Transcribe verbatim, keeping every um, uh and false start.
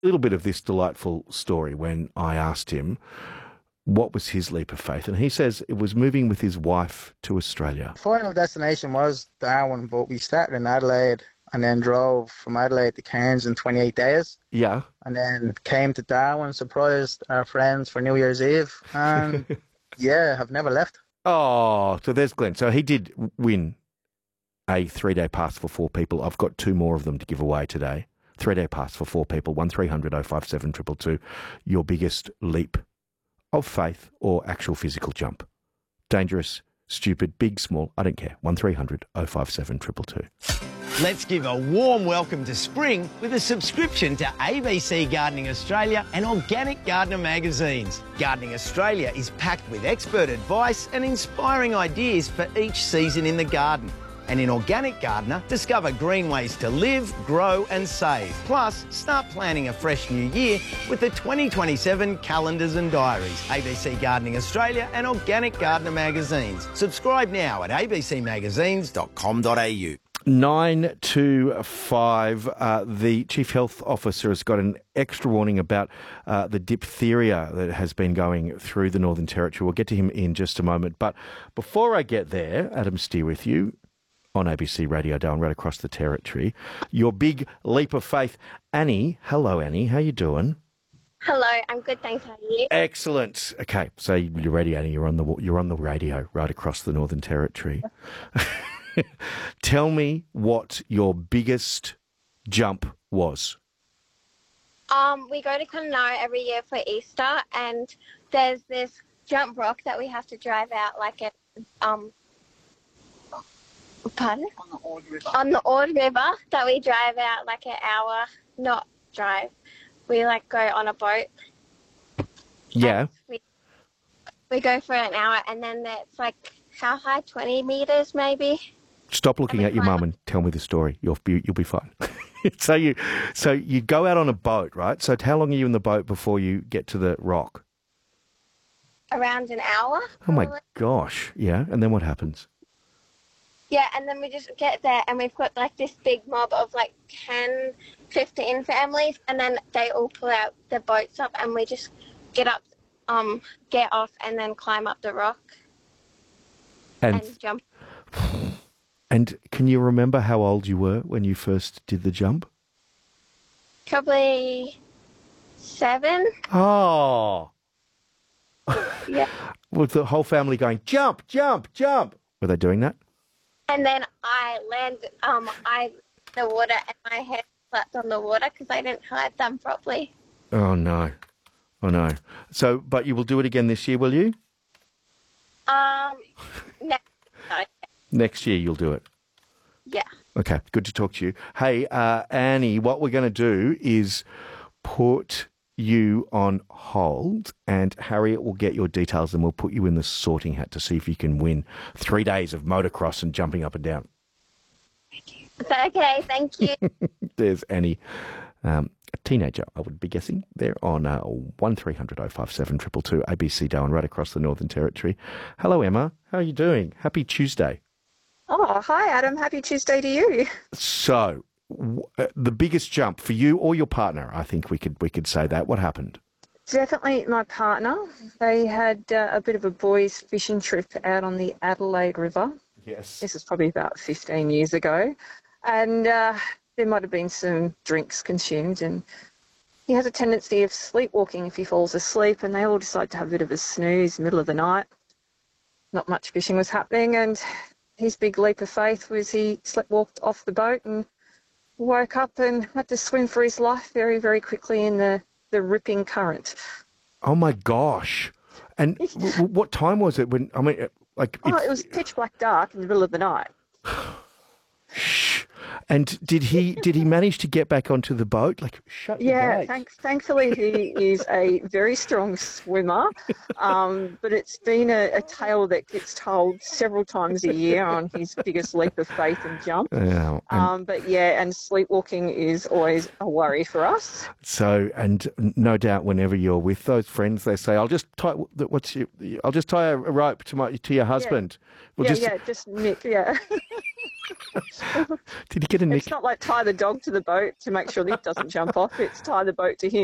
little bit of this delightful story when I asked him what was his leap of faith, and he says it was moving with his wife to Australia. Final destination was Darwin, but we started in Adelaide and then drove from Adelaide to Cairns in twenty-eight days. Yeah. And then came to Darwin, surprised our friends for New Year's Eve, and yeah, have never left. Oh, so there's Glenn. So he did win a three-day pass for four people. I've got two more of them to give away today. Three-day pass for four people, one three hundred oh five seven two two two. Your biggest leap of faith or actual physical jump. Dangerous, stupid, big, small, I don't care. one three hundred oh five seven two two two. Let's give a warm welcome to spring with a subscription to A B C Gardening Australia and Organic Gardener magazines. Gardening Australia is packed with expert advice and inspiring ideas for each season in the garden. And in Organic Gardener, discover green ways to live, grow and save. Plus, start planning a fresh new year with the twenty twenty-seven calendars and diaries. A B C Gardening Australia and Organic Gardener magazines. Subscribe now at a b c magazines dot com dot a u. nine two five, uh, the Chief Health Officer has got an extra warning about uh, the diphtheria that has been going through the Northern Territory. We'll get to him in just a moment. But before I get there, Adam Steer with you on A B C Radio Darwin, right across the Territory. Your big leap of faith. Annie, hello Annie, how you doing? Hello, I'm good, thanks. How are you? Excellent. Okay, so you're ready, Annie. You're on the you're on the radio right across the Northern Territory. Tell me what your biggest jump was. Um, we go to Connemara every year for Easter, and there's this jump rock that we have to drive out, like a um. Pardon? On the Ord River. On the Ord River that we drive out like an hour, not drive. We like go on a boat. Yeah. We, we go for an hour, and then it's like how high? twenty meters maybe. Stop looking at your mum and tell me the story. You'll be you'll be fine. so you so you go out on a boat, right? So how long are you in the boat before you get to the rock? Around an hour. Oh my gosh! Yeah, and then what happens? Yeah, and then we just get there and we've got like this big mob of like ten, fifteen families, and then they all pull out their boats up and we just get up, um, get off and then climb up the rock and, and jump. And can you remember how old you were when you first did the jump? Probably seven. Oh. Yeah. Was the whole family going, jump, jump, jump? Were they doing that? And then I landed, um, I the water and my head slapped on the water because I didn't hide them properly. Oh no, oh no. So, but you will do it again this year, will you? Um, next, next year you'll do it. Yeah. Okay, good to talk to you. Hey, uh, Annie, what we're going to do is put you on hold, and Harriet will get your details and we'll put you in the sorting hat to see if you can win three days of motocross and jumping up and down. Okay, thank you. There's Annie, um, a teenager, I would be guessing. They're on uh, one three hundred oh five seven two two two, A B C Darwin, right across the Northern Territory. Hello, Emma. How are you doing? Happy Tuesday. Oh, hi, Adam. Happy Tuesday to you. So, the biggest jump for you or your partner, I think we could we could say that. What happened? Definitely my partner. They had uh, a bit of a boys' fishing trip out on the Adelaide River. Yes. This was probably about fifteen years ago. And uh, there might have been some drinks consumed, and he has a tendency of sleepwalking if he falls asleep, and they all decide to have a bit of a snooze middle of the night. Not much fishing was happening, and his big leap of faith was he sleepwalked off the boat and woke up and had to swim for his life very, very quickly in the, the ripping current. Oh, my gosh. And w- what time was it when, I mean, like... Oh, it was pitch black dark in the middle of the night. Shh. And did he did he manage to get back onto the boat? Like, shut the Yeah, gate. thank, thankfully he is a very strong swimmer, um, but it's been a, a tale that gets told several times a year on his biggest leap of faith and jump. Yeah, and Um, but yeah, and sleepwalking is always a worry for us. so, and no doubt whenever you're with those friends, they say, I'll just tie, what's your, I'll just tie a rope to my, to your husband. We'll yeah, just, yeah, just Nick, yeah. Did he get a nick? It's not like tie the dog to the boat to make sure Nick doesn't jump off. It's tie the boat to him.